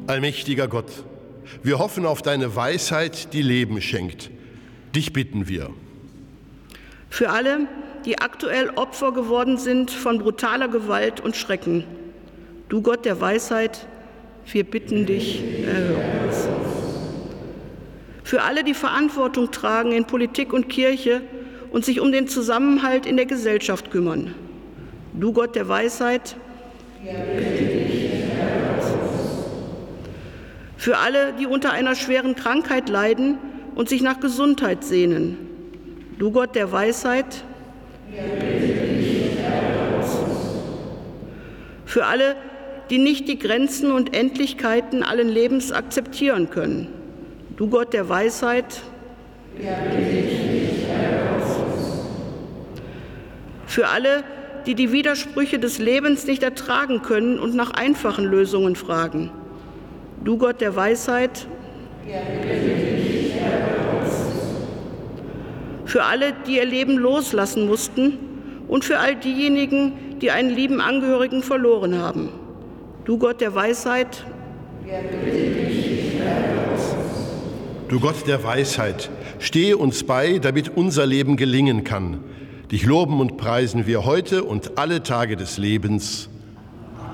Allmächtiger Gott, wir hoffen auf deine Weisheit, die Leben schenkt. Dich bitten wir. Für alle, die aktuell Opfer geworden sind von brutaler Gewalt und Schrecken. Du Gott der Weisheit, wir bitten dich, erhöre uns. Für alle, die Verantwortung tragen in Politik und Kirche und sich um den Zusammenhalt in der Gesellschaft kümmern. Du Gott der Weisheit, wir bitten dich, erhöre uns. Für alle, die unter einer schweren Krankheit leiden und sich nach Gesundheit sehnen. Du Gott der Weisheit, wir bitten dich, erhöre uns. Für alle, die nicht die Grenzen und Endlichkeiten allen Lebens akzeptieren können. Du Gott der Weisheit, wir bitten dich, erhöre uns. Für alle, die die Widersprüche des Lebens nicht ertragen können und nach einfachen Lösungen fragen. Du Gott der Weisheit, wir bitten dich, erhöre uns. Für alle, die ihr Leben loslassen mussten und für all diejenigen, die einen lieben Angehörigen verloren haben. Du Gott der Weisheit, wir bitten dich, erhöre uns. Du Gott der Weisheit, stehe uns bei, damit unser Leben gelingen kann. Dich loben und preisen wir heute und alle Tage des Lebens.